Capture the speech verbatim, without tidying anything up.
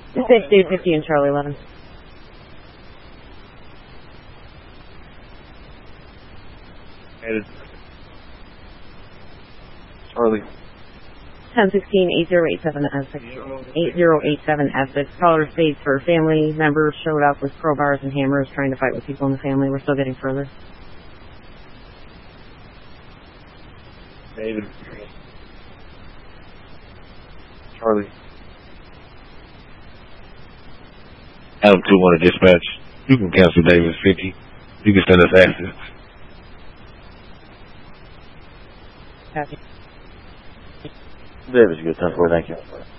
Six Dave fifty and Charlie eleven. Headed. Charlie. ten sixteen eight zero eight seven S six eight zero eight seven S six. Caller states for family members showed up with crowbars and hammers trying to fight with people in the family. We're still getting further. David. Charlie. Adam two one to dispatch. You can cancel Davis fifty. You can send us access. Copy. Davis, good ten four, thank you.